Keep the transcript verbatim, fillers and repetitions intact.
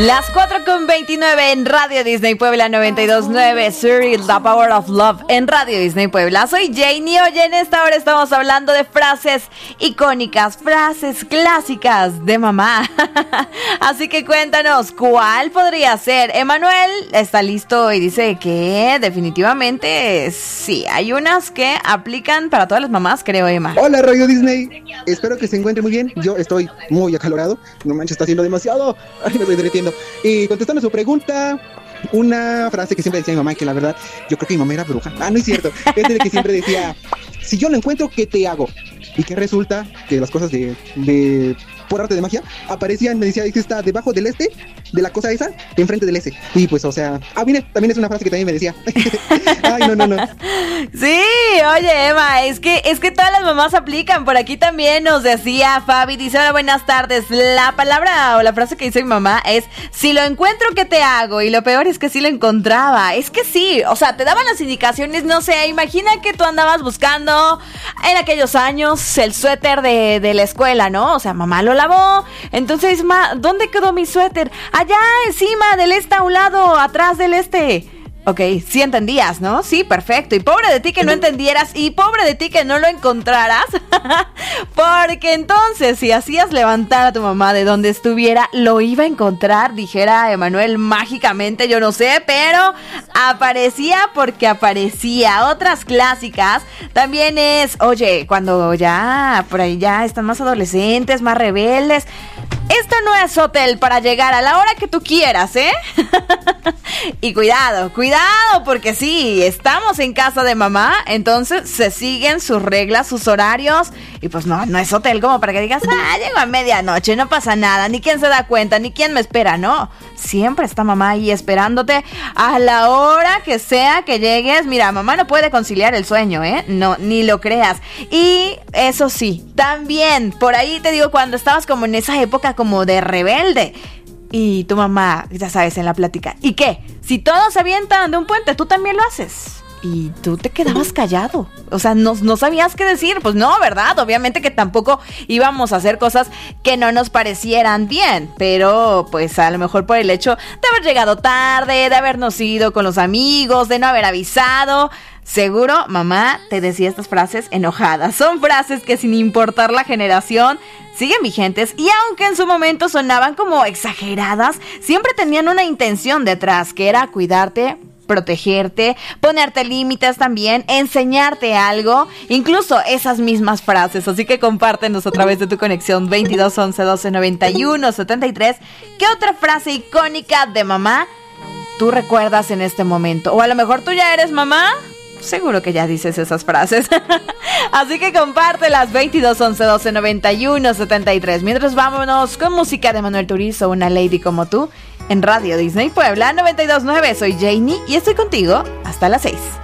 Las cuatro con veintinueve en Radio Disney Puebla noventa y dos punto nueve, Cyril, The Power of Love en Radio Disney Puebla. Soy Janie. Oye, en esta hora estamos hablando de frases icónicas, frases clásicas de mamá. Así que cuéntanos, ¿cuál podría ser? Emanuel está listo y dice que definitivamente sí, hay unas que aplican para todas las mamás, creo, Emma. Hola, Radio Disney. Espero que se encuentre muy bien. Yo estoy muy acalorado. No manches, está haciendo demasiado. Ay, me estoy derritiendo. Y contestando a su pregunta, una frase que siempre decía mi mamá, que la verdad, yo creo que mi mamá era bruja. Ah, no es cierto. Es de que siempre decía, si yo lo encuentro, ¿qué te hago? Y que resulta que las cosas de, de por arte de magia aparecían, me decía, está debajo del este, de la cosa esa, enfrente del ese. Y pues, o sea, ah, mire, también es una frase que también me decía. Ay, no, no, no. Sí, oye, Emma, es que, es que todas las mamás aplican. Por aquí también nos decía Fabi, dice, hola, buenas tardes. La palabra o la frase que dice mi mamá es, si lo encuentro, ¿qué te hago? Y lo peor es que sí lo encontraba. Es que sí, o sea, te daban las indicaciones, no sé, imagina que tú andabas buscando en aquellos años el suéter de, de la escuela, ¿no? O sea, mamá lo lavó. Entonces, ma, ¿dónde quedó mi suéter? Allá encima del este, a un lado, atrás del este. Ok, sí entendías, ¿no? Sí, perfecto. Y pobre de ti que no entendieras y pobre de ti que no lo encontraras. Porque entonces, si hacías levantar a tu mamá de donde estuviera, lo iba a encontrar, dijera Emanuel, mágicamente, yo no sé, pero aparecía porque aparecía. Otras clásicas también es, oye, cuando ya por ahí ya están más adolescentes, más rebeldes, esto no es hotel para llegar a la hora que tú quieras, ¿eh? Y cuidado, cuidado, porque sí, estamos en casa de mamá, entonces se siguen sus reglas, sus horarios, y pues no, no es hotel como para que digas, ah, llego a medianoche, no pasa nada, ni quién se da cuenta, ni quién me espera, no. Siempre está mamá ahí esperándote a la hora que sea que llegues. Mira, mamá no puede conciliar el sueño, ¿eh? No, ni lo creas. Y eso sí, también, por ahí te digo, cuando estabas como en esa época como de rebelde, y tu mamá, ya sabes, en la plática, ¿y qué? Si todos se avientan de un puente, tú también lo haces. Y tú te quedabas callado. O sea, no, no sabías qué decir. Pues no, ¿verdad? Obviamente que tampoco íbamos a hacer cosas que no nos parecieran bien. Pero, pues, a lo mejor por el hecho de haber llegado tarde, de habernos ido con los amigos, de no haber avisado, seguro mamá te decía estas frases enojadas. Son frases que, sin importar la generación, siguen vigentes, y aunque en su momento sonaban como exageradas, siempre tenían una intención detrás, que era cuidarte, protegerte, ponerte límites también, enseñarte algo, incluso esas mismas frases. Así que compártenos a través de tu conexión veintidós once doce noventa y uno setenta y tres. ¿Qué otra frase icónica de mamá tú recuerdas en este momento? O a lo mejor tú ya eres mamá. Seguro que ya dices esas frases. Así que compártelas, veintidós once doce noventa y uno setenta y tres. Mientras, vámonos con música de Manuel Turizo, Una Lady Como Tú, en Radio Disney Puebla noventa y dos punto nueve. Soy Janie y estoy contigo hasta las seis.